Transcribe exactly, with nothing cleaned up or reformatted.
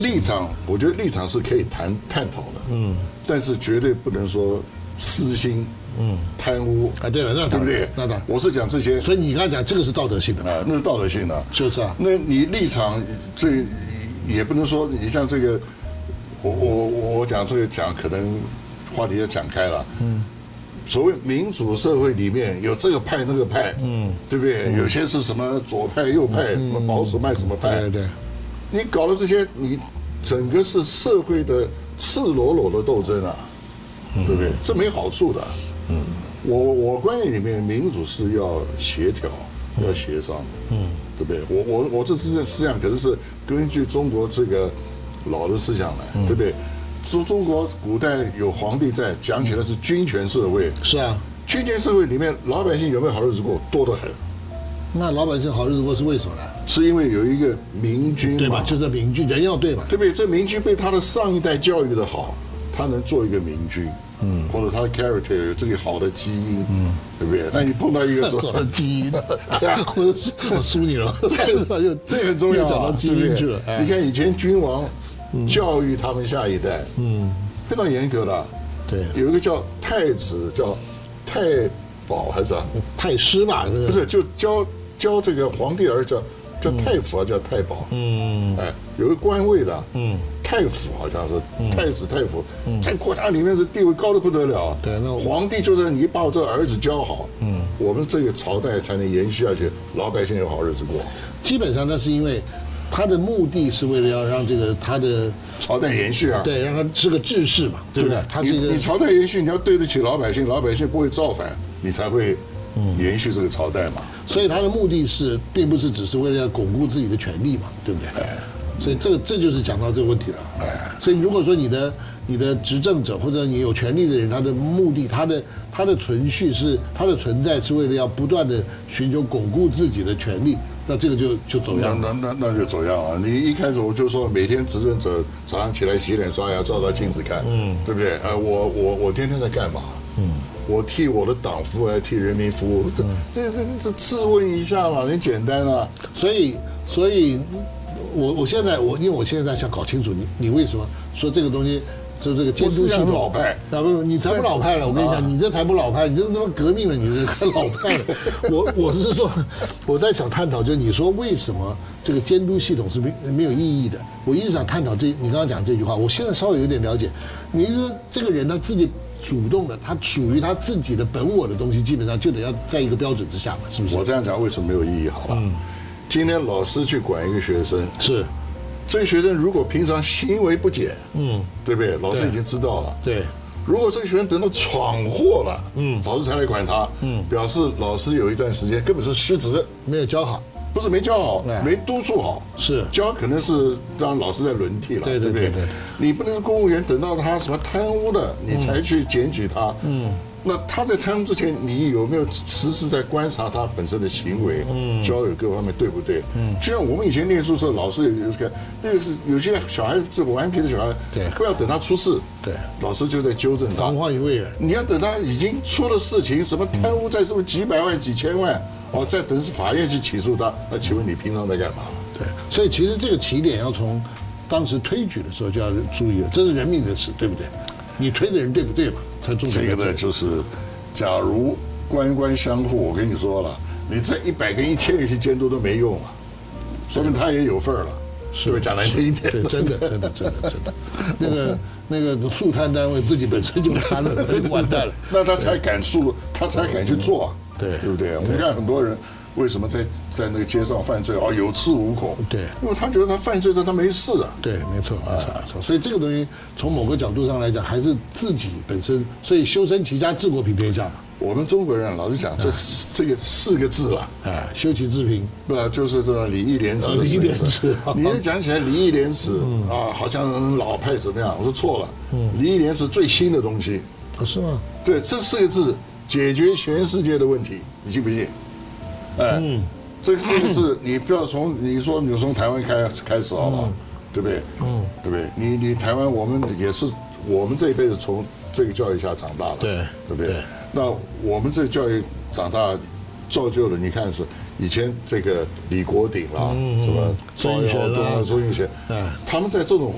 立场，我觉得立场是可以谈探讨的，嗯，但是绝对不能说私心。嗯，贪污啊，对了，那对不对？ 那当然， 我是讲这些， 所以你刚才讲这个是道德性的啊，那是道德性的， 就是啊。 那你立场这也不能说你像这个，我我我讲这个讲可能话题要讲开了，嗯，所谓民主社会里面有这个派那个派，嗯，对不对？有些是什么左派右派，什么保守派什么派， 对对。 你搞的这些，你整个是社会的赤裸裸的斗争啊，对不对？这没好处的。嗯，我我观念里面，民主是要协调，要协商，嗯，对不对？我我我这思思想可能是根据中国这个老的思想来，对不对？中中国古代有皇帝在，讲起来是君权社会， 是啊， 君权社会里面老百姓有没有好日子过？多得很。 那老百姓好日子过是为什么呢？ 是因为有一个明君嘛， 对吧？就是明君，人要对嘛， 对不对？这明君被他的上一代教育的好，他能做一个明君。嗯，或者他的 character 有这个好的基因，嗯，对不对？那你碰到一个什么基因，对啊，我我输你了， 这个这很重要， 讲到基因去了。 你看以前君王教育他们下一代，嗯，非常严格的。 对， 有一个叫太子，叫太保还是啊？ 太师吧？ 不是，就教教这个皇帝儿叫叫太傅啊，叫太保。嗯，哎，有个官位的，嗯。太傅好像是、嗯、太子太傅，嗯、在国家里面是地位高的不得了。 对，那皇帝就是你把我这个儿子教好，嗯，我们这个朝代才能延续下去，老百姓有好日子过。 基本上那是因为他的目的是为了要让这个他的朝代延续啊， 对，让他是个治世嘛，对不对？他是一个你, 你朝代延续，你要对得起老百姓，老百姓不会造反，你才会延续这个朝代嘛。 所以他的目的是，并不是只是为了要巩固自己的权利嘛，对不对？哎。所以这个这就是讲到这个问题了。所以如果说你的你的执政者或者你有权利的人，他的目的，他的他的存续是他的存在是为了要不断的寻求巩固自己的权利，那这个就就走样了。那那那就走样了。你一开始我就说，每天执政者早上起来洗脸刷牙，照照镜子看，嗯，对不对？呃，我我我天天在干嘛？嗯，我替我的党服务，还替人民服务，这这这这自问一下嘛，很简单啊。 所以所以。我我现在我因为我现在想搞清楚你你为什么说这个东西就这个监督系统老派啊不你才不老派了，我跟你讲，你这才不老派，你这他妈革命了，你这才老派了。我我是说我在想探讨，就是你说为什么这个监督系统是没没有意义的？我一直想探讨这你刚刚讲这句话，我现在稍微有点了解。你说这个人呢自己主动的，他属于他自己的本我的东西，基本上就得要在一个标准之下嘛，是不是？ 我这样讲为什么没有意义？好吧。嗯，今天老师去管一个学生， 是这个学生如果平常行为不检，嗯，对不对？老师已经知道了。 对， 如果这个学生等到闯祸了，嗯，老师才来管他，嗯，表示老师有一段时间根本是失职， 没有教好， 不是没教好，没督促好， 是教可能是让老师在轮替了， 对对对对。 你不能是公务员，等到他什么贪污的，你才去检举他，嗯。那他在贪污之前，你有没有时时在观察他本身的行为、嗯、交友各方面对不对？嗯，就像我们以前念书时候，老师有个那个是有些小孩这个顽皮的小孩， 对， 不要等他出事， 对， 老师就在纠正他。 防患于未然。 你要等他已经出了事情，什么贪污在什么几百万、几千万，哦，再等是法院去起诉他，那请问你平常在干嘛？ 对，所以其实这个起点要从当时推举的时候就要注意了，这是人命的事，对不对？你推的人对不对嘛？才重这个呢，就是假如官官相护，我跟你说了，你这一百个、一千个去监督都没用啊，说明他也有份儿了，是不是？讲难听一点， 对，真的，真的，真的，真的，那个那个速贪单位自己本身就贪了，这就完蛋了， 那他才敢速，他才敢去做啊， 对， 对不对？我们看很多人。为什么在在那个街上犯罪哦，有恃无恐？ 对， 因为他觉得他犯罪，但他没事啊。 对，没错，没错，没错。所以这个东西从某个角度上来讲，还是自己本身。所以修身齐家治国平天下嘛。 我们中国人老实讲，这这个四个字了， 哎，修齐治平， 不就是这种礼义廉耻？ 礼义廉耻。 你一讲起来礼义廉耻啊，好像老派怎么样？我说错了，礼义廉耻最新的东西。 哦，是吗？ 对，这四个字解决全世界的问题，你信不信？哎，嗯，这四个字，你不要从你说你从台湾开开始好不好？嗯、对不对？嗯，对不对？你你台湾我们也是我们这一辈子从这个教育下长大的， 对， 对不对？对那我们这个教育长大，造就了你看是以前这个李国鼎啦，嗯、什么周运学啦、 周运学，哎，他们在这种